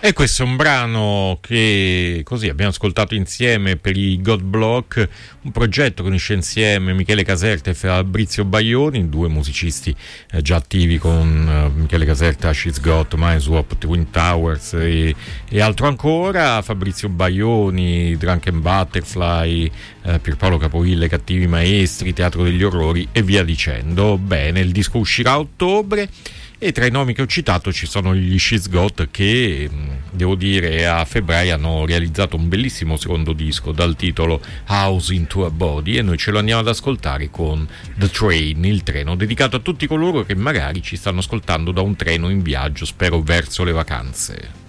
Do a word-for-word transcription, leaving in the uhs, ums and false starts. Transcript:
E questo è un brano che così abbiamo ascoltato insieme per i God Block, un progetto che unisce insieme Michele Caserta e Fabrizio Baioni, due musicisti eh, già attivi con uh, Michele Caserta, She's Got, Mindswap, Twin Towers e, e altro ancora. Fabrizio Baioni, Drunken Butterfly, eh, Pierpaolo Capoville, Cattivi Maestri, Teatro degli Orrori e via dicendo. Bene, il disco uscirà a ottobre. E tra i nomi che ho citato ci sono gli She's Got che, devo dire, a febbraio hanno realizzato un bellissimo secondo disco dal titolo House into a Body, e noi ce lo andiamo ad ascoltare con The Train, il treno, dedicato a tutti coloro che magari ci stanno ascoltando da un treno in viaggio, spero verso le vacanze.